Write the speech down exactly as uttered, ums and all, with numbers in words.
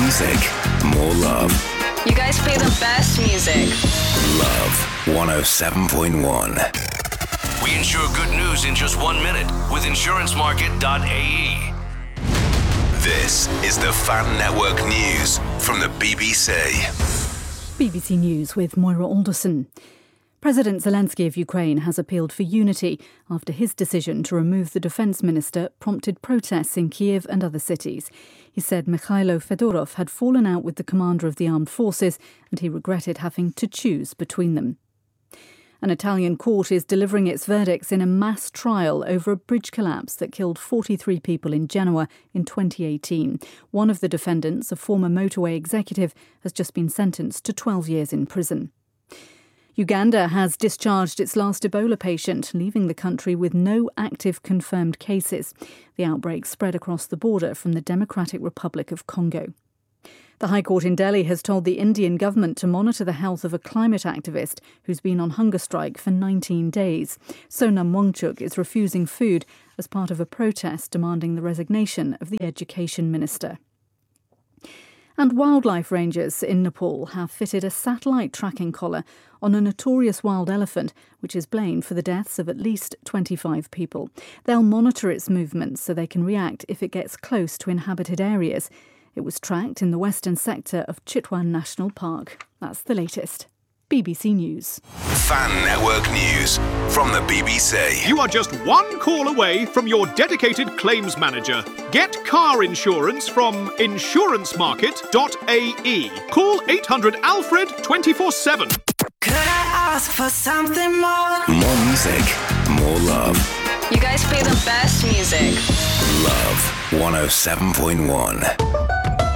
music, more love. You guys play the best music. Love one oh seven point one. We insure good news in just one minute with insurance market dot a e. This is the Fan Network News from the B B C. B B C News with Moira Alderson. President Zelensky of Ukraine has appealed for unity after his decision to remove the defence minister prompted protests in Kiev and other cities. He said Mikhailo Fedorov had fallen out with the commander of the armed forces and he regretted having to choose between them. An Italian court is delivering its verdicts in a mass trial over a bridge collapse that killed forty-three people in Genoa in twenty eighteen. One of the defendants, a former motorway executive, has just been sentenced to twelve years in prison. Uganda has discharged its last Ebola patient, leaving the country with no active confirmed cases. The outbreak spread across the border from the Democratic Republic of Congo. The High Court in Delhi has told the Indian government to monitor the health of a climate activist who's been on hunger strike for nineteen days. Sonam Wangchuk is refusing food as part of a protest demanding the resignation of the education minister. And wildlife rangers in Nepal have fitted a satellite tracking collar on a notorious wild elephant, which is blamed for the deaths of at least twenty-five people. They'll monitor its movements so they can react if it gets close to inhabited areas. It was tracked in the western sector of Chitwan National Park. That's the latest. B B C News. Fan Network News from the B B C. You are just one call away from your dedicated claims manager. Get car insurance from insurance market dot a e. Call eight hundred Alfred twenty-four seven. Could I ask for something more? More music, more love. You guys play the best music. Love one oh seven point one.